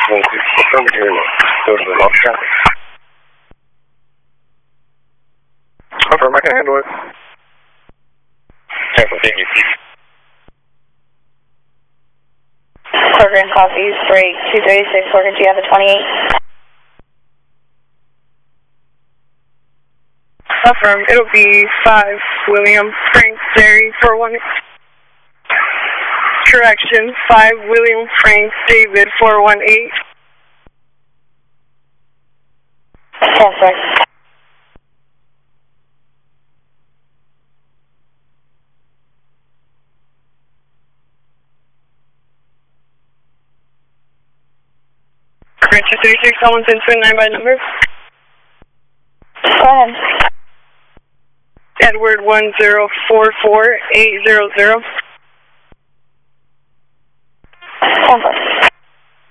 Affirmative. Go to the lost traffic. Affirm, I can handle it. Thank you. Corcoran copies, break 236, Corcoran, do you have a 28? Affirm, it'll be 5, William Frank Derry 418. Correction, 5, William Frank David 418. Yes, sir. Corcoran 236, someone's in 29 by number. Go ahead. Edward 1044800. Confirm.